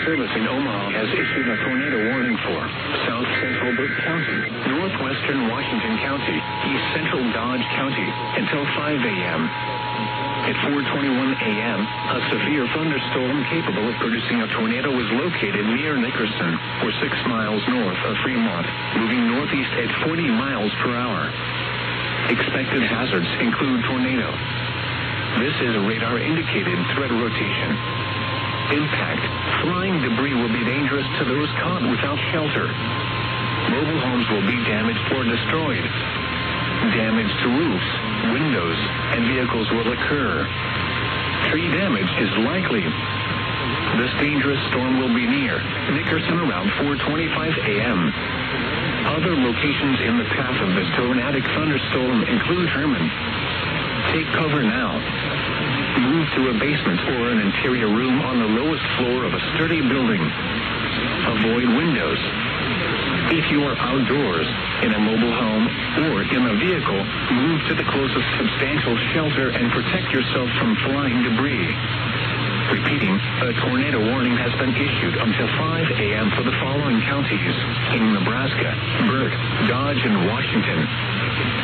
Service in Omaha has issued a tornado warning for South Central Burke County, Northwestern Washington County, East Central Dodge County until 5 a.m. At 4:21 a.m., a severe thunderstorm capable of producing a tornado was located near Nickerson, or 6 miles north of Fremont, moving northeast at 40 miles per hour. Expected hazards include tornado. This is radar-indicated threat rotation. Impact. Flying debris will be dangerous to those caught without shelter. Mobile homes will be damaged or destroyed. Damage to roofs, windows, and vehicles will occur. Tree damage is likely. This dangerous storm will be near Nickerson around 4:25 a.m. Other locations in the path of this tornadic thunderstorm include Herman. Take cover now. Move to a basement or an interior room on the lowest floor of a sturdy building. Avoid windows. If you are outdoors, in a mobile home, or in a vehicle, move to the closest substantial shelter and protect yourself from flying debris. Repeating, a tornado warning has been issued until 5 a.m. for the following counties in Nebraska, Burke, Dodge, and Washington.